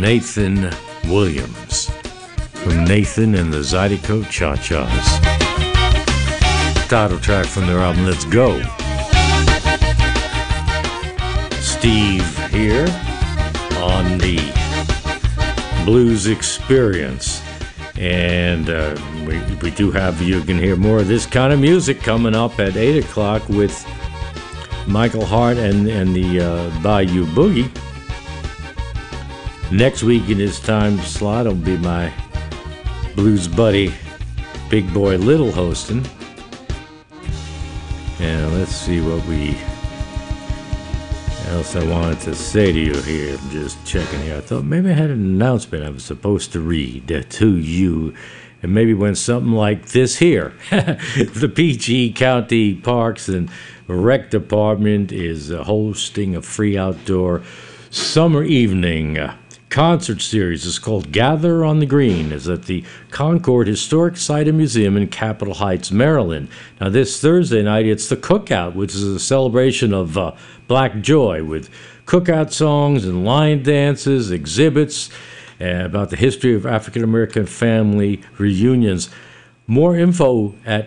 Nathan Williams from Nathan and the Zydeco Cha-Chas. Title track from their album Let's Go. Steve here on the Blues Experience. And we do have, you can hear more of this kind of music coming up at 8 o'clock with Michael Hart and the Bayou Boogie. Next week in this time slot will be my blues buddy Big Boy Little hosting. And let's see what else I wanted to say to you here. I'm just checking here. I thought maybe I had an announcement I was supposed to read to you. And maybe when something like this here. The PG County Parks and Rec Department is hosting a free outdoor summer evening concert series. It's called Gather on the Green. It's at the Concord Historic Site and Museum in Capitol Heights, Maryland. Now this Thursday night, it's the Cookout, which is a celebration of Black Joy with cookout songs and line dances, exhibits about the history of African American family reunions. More info at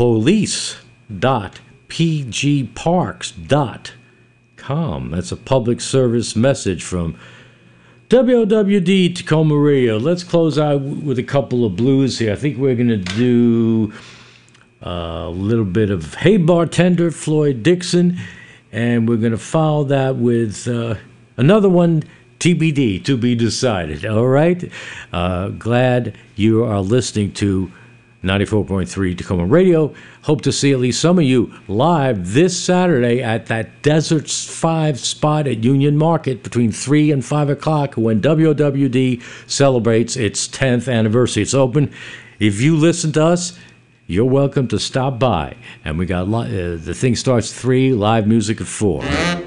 police.pgparks.com. That's a public service message from WWD Tacoma Radio. Let's close out with a couple of blues here. I think we're going to do a little bit of Hey Bartender, Floyd Dixon, and we're going to follow that with another one, TBD, to be decided. All right? Glad you are listening to 94.3 Tacoma Radio. Hope to see at least some of you live this Saturday at that Desert 5 spot at Union Market between 3 and 5 o'clock when WWD celebrates its 10th anniversary. It's open. If you listen to us, you're welcome to stop by. And we got the thing starts 3, live music at 4.